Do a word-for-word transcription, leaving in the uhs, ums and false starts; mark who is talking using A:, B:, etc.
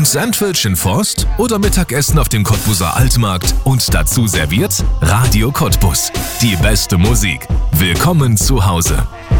A: Ein Sandwich in Forst oder Mittagessen auf dem Cottbuser Altmarkt und dazu serviert Radio Cottbus. Die beste Musik. Willkommen zu Hause.